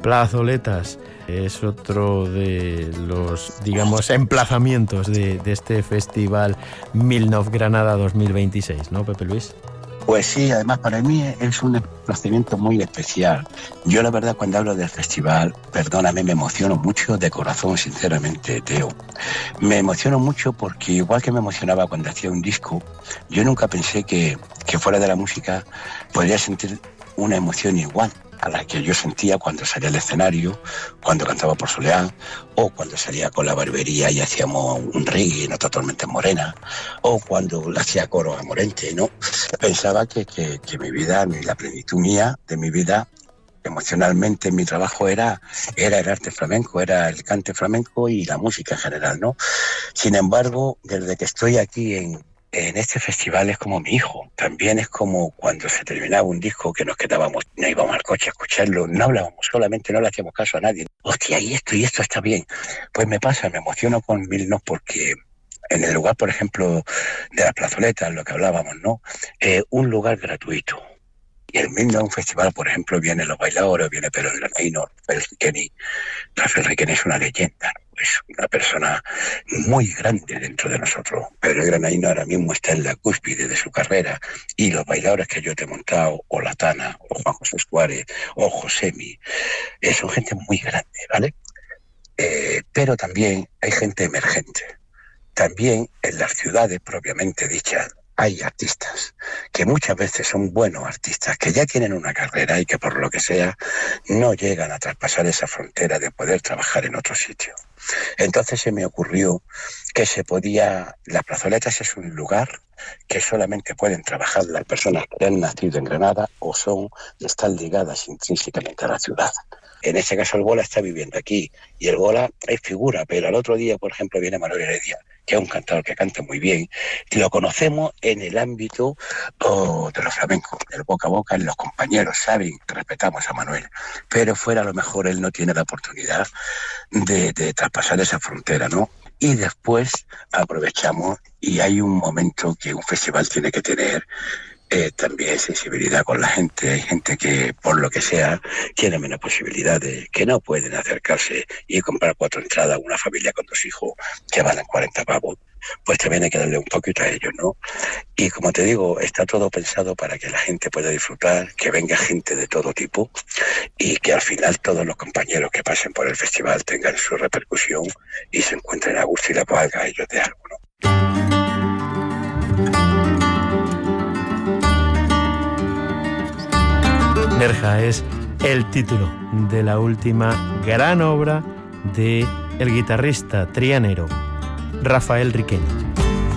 Plazoletas es otro de los, digamos, emplazamientos de este festival Milnov Granada 2026, ¿no, Pepe Luis? Pues sí, además para mí es un desplazamiento muy especial. Yo la verdad cuando hablo del festival, perdóname, me emociono mucho de corazón, sinceramente, Teo. Me emociono mucho porque igual que me emocionaba cuando hacía un disco, yo nunca pensé que fuera de la música podría sentir una emoción igual a la que yo sentía cuando salía al escenario, cuando cantaba por Soleá, o cuando salía con la barbería y hacíamos un reggae, no totalmente morena, o cuando le hacía coro a Morente, ¿no? Pensaba que mi vida, la plenitud mía de mi vida, emocionalmente mi trabajo era el arte flamenco, era el cante flamenco y la música en general, ¿no? Sin embargo, desde que estoy aquí en este festival es como mi hijo. También es como cuando se terminaba un disco que nos quedábamos, no íbamos al coche a escucharlo, no hablábamos, solamente no le hacíamos caso a nadie. Hostia, y esto está bien. Pues me emociono con Milnov porque en el lugar, por ejemplo, de las plazoletas, lo que hablábamos, ¿no? Un lugar gratuito. Y el Milnov Festival, por ejemplo, vienen los bailadores, viene Pedro Granaino, Rafael Riqueni. Rafael Riqueni es una leyenda, ¿no? Es una persona muy grande dentro de nosotros. Pedro Granaino ahora mismo está en la cúspide de su carrera y los bailadores que yo te he montado, o La Tana, o Juan José Suárez, o Josemi, son gente muy grande, ¿vale? Pero también hay gente emergente. También en las ciudades propiamente dichas hay artistas que muchas veces son buenos artistas, que ya tienen una carrera y que por lo que sea no llegan a traspasar esa frontera de poder trabajar en otro sitio. Entonces se me ocurrió que las plazoletas es un lugar que solamente pueden trabajar las personas que han nacido en Granada o están ligadas intrínsecamente a la ciudad. En este caso el Gola está viviendo aquí y el Gola es figura, pero al otro día, por ejemplo, viene Manuel Heredia, que es un cantador que canta muy bien. Lo conocemos en el ámbito de los flamencos, del boca a boca, los compañeros saben que respetamos a Manuel, pero fuera a lo mejor él no tiene la oportunidad de traspasar esa frontera, ¿no? Y después aprovechamos y hay un momento que un festival tiene que tener también sensibilidad con la gente. Hay gente que, por lo que sea, tiene menos posibilidades, que no pueden acercarse y comprar 4 entradas a una familia con 2 hijos que valen 40 pavos. Pues también hay que darle un poquito a ellos, ¿no? Y como te digo, está todo pensado para que la gente pueda disfrutar, que venga gente de todo tipo y que al final todos los compañeros que pasen por el festival tengan su repercusión y se encuentren a gusto y la valga a ellos de algo, ¿no? Nerja es el título de la última gran obra de el guitarrista trianero Rafael Riqueni.